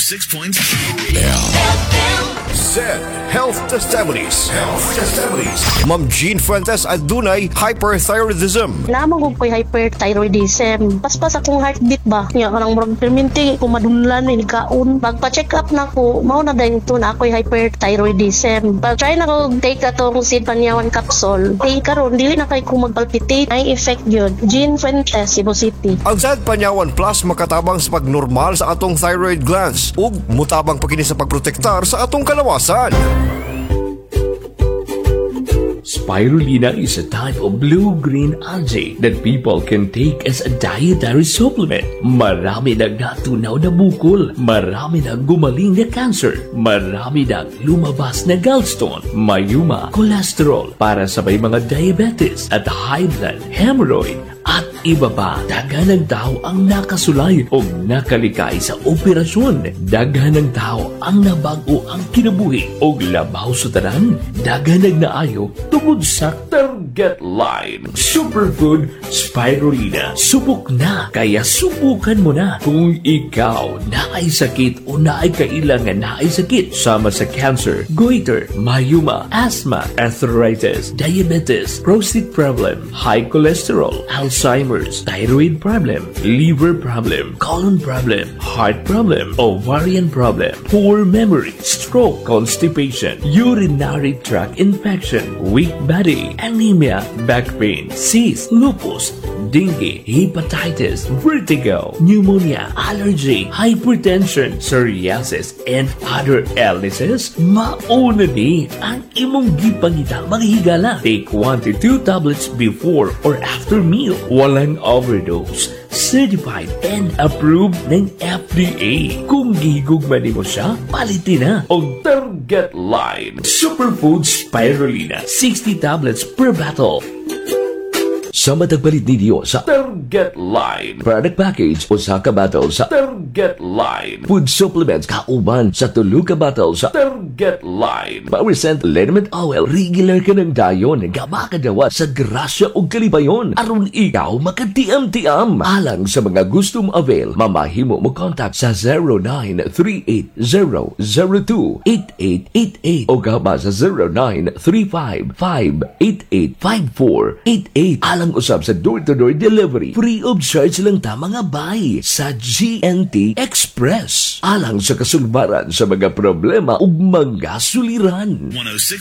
106.7 Z Health Testimonies. Ma'am Jean Fuentes adunay hyperthyroidism. Naman ko ko'y hyperthyroidism. Paspas akong heartbeat ba? Nga karang murag perminti ko madunlan ni kaon. Pagpa-check up na ko, mao na dahil ito na ako'y hyperthyroidism. Pag-try na ko take atong Sid Panyawan capsule. Karon dili na kay ko magpalpitate. Ay effect yun. Jean Fuentes, Cebu City. Ang Z Panyawan Plus makatabang sa pagnormal sa atong thyroid glands ug mutabang pa kini sa pagprotektar sa atong kalawasan. Spirulina is a type of blue-green algae that people can take as a dietary supplement. Marami nang natunaw na bukol, marami nang gumaling na cancer, marami nang lumabas na gallstone, mayuma, cholesterol para sa may mga diabetes at high blood, hemorrhoid, at iba pa. Daghan ng tao ang nakasulay o nakalikay sa operasyon. Daghan ng tao ang nabago ang kinabuhi o labaw sa tanan. Daghan ng naayo tungod sa target line. Superfood Spirulina. Subok na, kaya subukan mo na. Kung ikaw naay sakit o naay kailangan naay sakit sama sa cancer, goiter, mayuma, asthma, arthritis, diabetes, prostate problem, high cholesterol, Alzheimer's, thyroid problem, liver problem, colon problem, heart problem, ovarian problem, poor memory, stroke, constipation, urinary tract infection, weak body, anemia, back pain, cyst, lupus, dengue, hepatitis, vertigo, pneumonia, allergy, hypertension, psoriasis, and other illnesses, mauna ni ang imong gipangita maghigala. Take 1 to 2 tablets before or after meal. Walang overdose. Certified and approved ng FDA. Kung gihigugman mo siya, palitin na. O target line. Superfood Spirulina. 60 tablets per bottle. Sa matagbalit ninyo sa Target Line. Product package o sa ka-bottle sa Target Line. Food supplements kauban sa tulo ka-bottle sa Target Line. Power Scent Liniment Oil. Regular ka ng dayon. Gamakadawa sa grasya o kalibayon. Aron ikaw makatiam-tiam. Alang sa mga gustong avail, mamahimo mo contact sa 0938-002-8888 o gama sa 0935-588-5488. Alang usab sa door-to-door delivery. Free of charge lang ta mga bay sa GNT Express. Alang sa kasulbaran sa mga problema ug mga suliran. 106.7